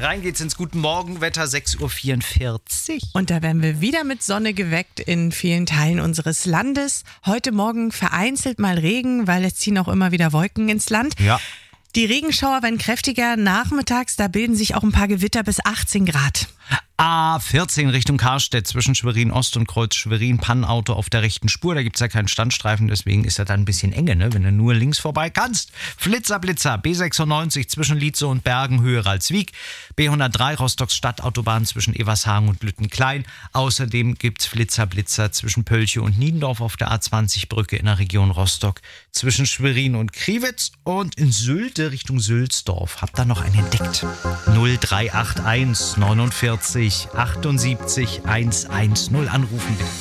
Rein geht's ins Guten Morgen, Wetter 6.44 Uhr. Und da werden wir wieder mit Sonne geweckt in vielen Teilen unseres Landes. Heute Morgen vereinzelt mal Regen, weil es ziehen auch immer wieder Wolken ins Land. Ja. Die Regenschauer werden kräftiger. Nachmittags, da bilden sich auch ein paar Gewitter bis 18 Grad. A14 Richtung Karstedt zwischen Schwerin-Ost und Kreuz Schwerin. Pannenauto auf der rechten Spur. Da gibt es ja keinen Standstreifen, deswegen ist das dann ein bisschen enge, ne? Wenn du nur links vorbei kannst. Blitzer B96 zwischen Lietze und Bergen, Höhe Ralswiek. B103 Rostocks Stadtautobahn zwischen Evershagen und Lüttenklein. Außerdem gibt es Blitzer zwischen Pölche und Niendorf auf der A20-Brücke in der Region Rostock. Zwischen Schwerin und Kriwitz und in Sylte Richtung Sülzdorf. Habt da noch einen entdeckt? 0381 49 78 110 anrufen bitte.